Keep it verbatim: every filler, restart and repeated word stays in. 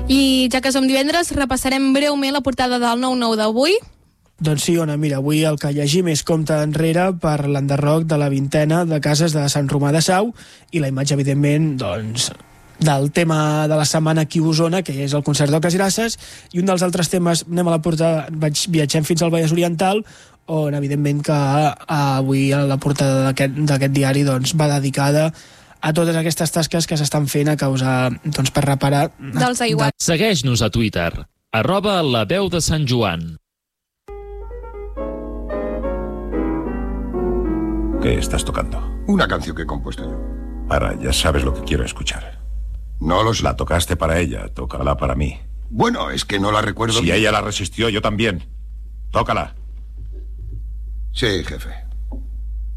I ja que som divendres, repassarem breument la portada del nou nou d'avui. Doncs sí, Ona, mira, avui el que llegim és compte enrere per l'enderroc de la vintena de cases de Sant Romà de Sau i la imatge, evidentment, doncs, del tema de la setmana aquí a Osona, que és el concert d'Oques Grasses, i un dels altres temes, anem a la portada, vaig, viatgem fins al Vallès Oriental, on evidentment que avui la portada d'aquest diari doncs, va dedicada a totes aquestes tasques que s'estan fent a causa, doncs, per reparar... Dels aiguats. Segueix-nos a Twitter, arroba la veu de Sant Joan. ¿Qué estás tocando? Una canción que he compuesto yo. Ahora, ya sabes lo que quiero escuchar. No lo sé. La tocaste para ella, tócala para mí. Bueno, es que no la recuerdo. Si bien. ella la resistió, yo también. Tócala. Sí, jefe.